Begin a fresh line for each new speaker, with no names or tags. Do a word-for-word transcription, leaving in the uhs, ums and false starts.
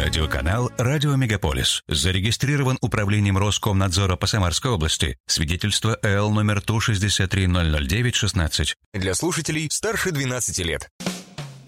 Радиоканал «Радио Мегаполис». Зарегистрирован Управлением Роскомнадзора по Самарской области. Свидетельство Л номер Ту шестьдесят три ноль ноль девять шестнадцать.
Для слушателей старше двенадцати лет.